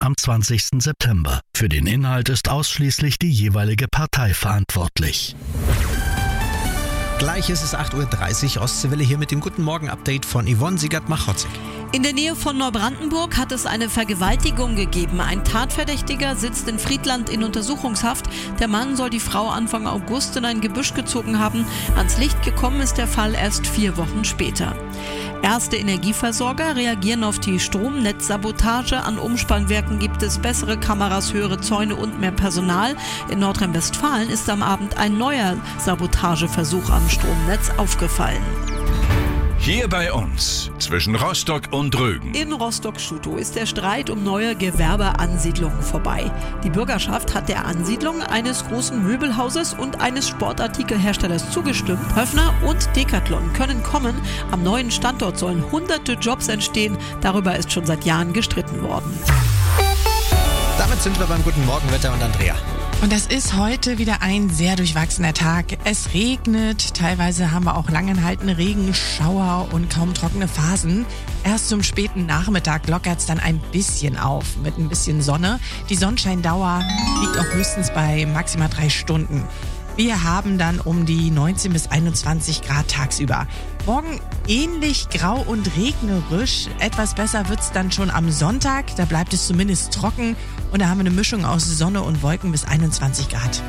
am 20. September. Für den Inhalt ist ausschließlich die jeweilige Partei verantwortlich. Gleich ist es 8.30 Uhr, Ostseewelle hier mit dem Guten Morgen-Update von Yvonne Siegert-Machotzig. In der Nähe von Neubrandenburg hat es eine Vergewaltigung gegeben. Ein Tatverdächtiger sitzt in Friedland in Untersuchungshaft. Der Mann soll die Frau Anfang August in ein Gebüsch gezogen haben. Ans Licht gekommen ist der Fall erst 4 Wochen später. Erste Energieversorger reagieren auf die Stromnetzsabotage. An Umspannwerken gibt es bessere Kameras, höhere Zäune und mehr Personal. In Nordrhein-Westfalen ist am Abend ein neuer Sabotageversuch am Stromnetz aufgefallen. Hier bei uns, zwischen Rostock und Rügen. In Rostock-Schutow ist der Streit um neue Gewerbeansiedlungen vorbei. Die Bürgerschaft hat der Ansiedlung eines großen Möbelhauses und eines Sportartikelherstellers zugestimmt. Höffner und Decathlon können kommen. Am neuen Standort sollen hunderte Jobs entstehen. Darüber ist schon seit Jahren gestritten worden. Damit sind wir beim Guten Morgenwetter und Andrea. Und das ist heute wieder ein sehr durchwachsener Tag. Es regnet, teilweise haben wir auch langanhaltende Regenschauer und kaum trockene Phasen. Erst zum späten Nachmittag lockert es dann ein bisschen auf mit ein bisschen Sonne. Die Sonnenscheindauer liegt auch höchstens bei maximal 3 Stunden. Wir haben dann um die 19 bis 21 Grad tagsüber. Morgen ähnlich grau und regnerisch. Etwas besser wird's dann schon am Sonntag. Da bleibt es zumindest trocken. Und da haben wir eine Mischung aus Sonne und Wolken bis 21 Grad.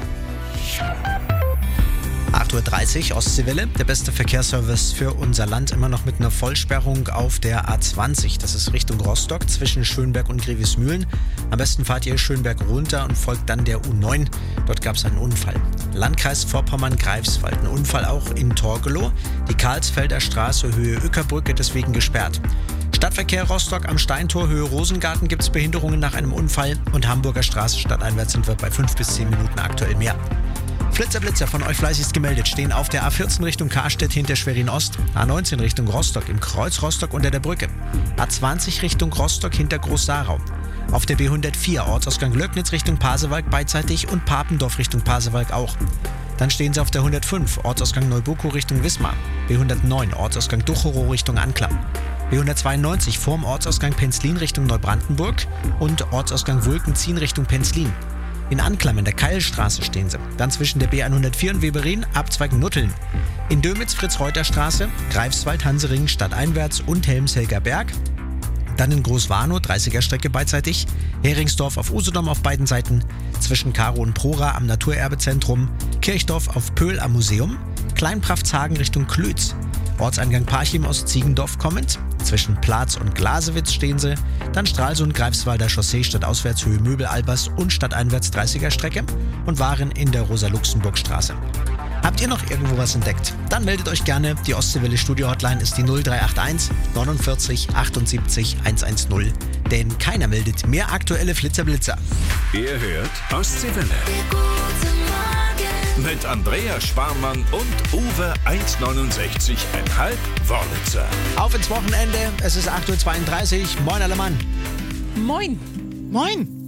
8.30 Uhr, Ostseewelle. Der beste Verkehrsservice für unser Land, immer noch mit einer Vollsperrung auf der A20. Das ist Richtung Rostock, zwischen Schönberg und Grevesmühlen. Am besten fahrt ihr Schönberg runter und folgt dann der U9. Dort gab es einen Unfall. Landkreis Vorpommern-Greifswald, ein Unfall auch in Torgelow. Die Karlsfelder Straße, Höhe Ueckerbrücke, deswegen gesperrt. Stadtverkehr Rostock am Steintor, Höhe Rosengarten gibt es Behinderungen nach einem Unfall. Und Hamburger Straße stadteinwärts sind wir bei 5 bis 10 Minuten aktuell mehr. Flitzer von euch fleißigst gemeldet, stehen auf der A14 Richtung Karstedt hinter Schwerin Ost, A19 Richtung Rostock, im Kreuz Rostock unter der Brücke, A20 Richtung Rostock hinter Groß-Sarau, auf der B104 Ortsausgang Löcknitz Richtung Pasewalk beidseitig und Papendorf Richtung Pasewalk auch. Dann stehen sie auf der 105 Ortsausgang Neubukow Richtung Wismar, B109 Ortsausgang Duchorow Richtung Anklam, B192 vorm Ortsausgang Penzlin Richtung Neubrandenburg und Ortsausgang Wulkenzien Richtung Penzlin. In Anklam in der Keilstraße stehen sie. Dann zwischen der B104 und Weberin, Abzweig Nutteln. In Dömitz Fritz-Reuter-Straße, Greifswald, Hansering, stadteinwärts und Helmshelger Berg. Dann in Großwarnow, 30er-Strecke beidseitig. Heringsdorf auf Usedom auf beiden Seiten. Zwischen Karo und Prora am Naturerbezentrum. Kirchdorf auf Pöhl am Museum. Kleinpraftshagen Richtung Klütz. Ortseingang Parchim aus Ziegendorf kommend. Zwischen Platz und Glasewitz stehen sie. Dann Stralsund, Greifswalder Chaussee, stadtauswärts Höhe Möbel-Albers und stadteinwärts 30er-Strecke. Und waren in der Rosa-Luxemburg-Straße. Habt ihr noch irgendwo was entdeckt? Dann meldet euch gerne. Die Ostseewelle Studio-Hotline ist die 0381 49 78 110. Denn keiner meldet mehr aktuelle Flitzer-Blitzer. Ihr hört Ostseewelle. Mit Andrea Sparmann und Uwe 1,69,5 Wörlitzer. Auf ins Wochenende. Es ist 8.32 Uhr. Moin alle Mann. Moin. Moin!